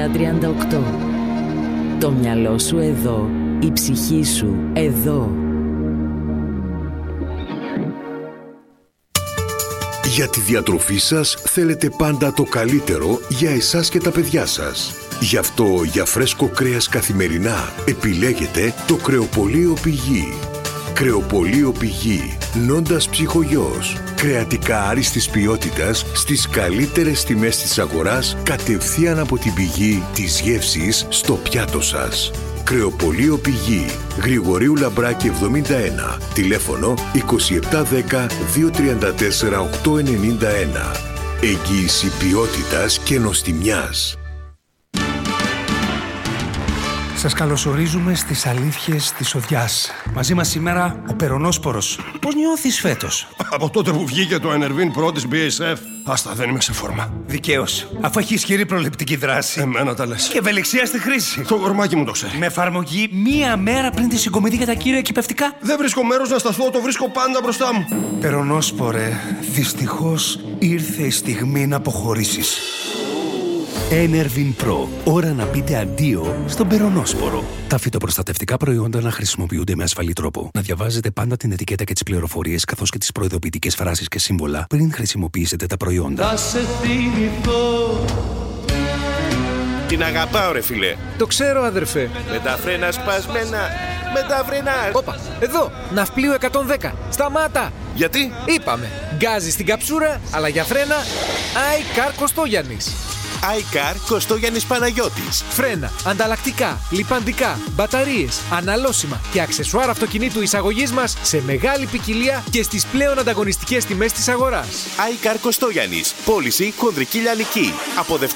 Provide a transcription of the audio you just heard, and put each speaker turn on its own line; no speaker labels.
3938. Το μυαλό σου εδώ, η ψυχή σου εδώ.
Για τη διατροφή σας θέλετε πάντα το καλύτερο για εσάς και τα παιδιά σας. Γι' αυτό για φρέσκο κρέας καθημερινά επιλέγετε το Κρεοπωλείο Πηγή. Κρεοπωλείο Πηγή, Νόντας Ψυχογιός. Κρεατικά άριστης ποιότητας στις καλύτερες τιμές της αγοράς, κατευθείαν από την πηγή της γεύσης στο πιάτο σας. Κρεοπωλείο Πηγή, Γρηγορίου Λαμπράκη 71, τηλέφωνο 2710 234 891. Εγγύηση ποιότητας και νοστιμιάς.
Σας καλωσορίζουμε στις αλήθειες της Οδιάς. Μαζί μας σήμερα ο Περονόσπορος. Πώς νιώθεις φέτος?
Από τότε που βγήκε το Enervin Pro της BASF, άστα, δεν είμαι σε φόρμα.
Δικαίως, αφού έχει ισχυρή προληπτική δράση.
Εμένα τα λες.
Και ευελιξία στη χρήση.
Το κορμάκι μου το ξέρει.
Με εφαρμογή μία μέρα πριν τη συγκομιδή για τα κύρια εκυπευτικά.
Δεν βρίσκω μέρος να σταθώ, το βρίσκω πάντα μπροστά μου.
Περονόσπορε, δυστυχώς ήρθε η στιγμή να αποχωρήσεις. Enervin Pro. Ώρα να πείτε αντίο στον Περονόσπορο.
Τα φυτοπροστατευτικά προϊόντα να χρησιμοποιούνται με ασφαλή τρόπο. Να διαβάζετε πάντα την ετικέτα και τις πληροφορίες καθώς και τις προειδοποιητικές φράσεις και σύμβολα πριν χρησιμοποιήσετε τα προϊόντα.
Θα σε θυμηθώ.
Την αγαπάω ρε φίλε.
Το ξέρω αδερφέ.
Με τα φρένα σπασμένα. Με τα φρένα.
Όπα, εδώ, ναυπλίο 110. Σταμάτα.
Γιατί?
Είπαμε, γκάζι στην καψούρα, αλλά για φρένα, iCar Κωστόγιαννης.
iCar Κωστόγιαννης Παναγιώτης.
Φρένα, ανταλλακτικά, λιπαντικά, μπαταρίες, αναλώσιμα και αξεσουάρ αυτοκινήτου εισαγωγής μας σε μεγάλη ποικιλία και στις πλέον ανταγωνιστικές τιμές της αγοράς.
iCar Κωστόγιανης. Πώληση Χονδρική Λιανική. Από